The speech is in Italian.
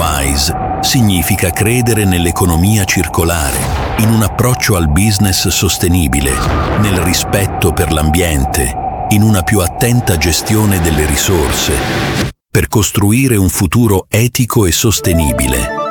WISE significa credere nell'economia circolare, in un approccio al business sostenibile, nel rispetto per l'ambiente, in una più attenta gestione delle risorse, per costruire un futuro etico e sostenibile.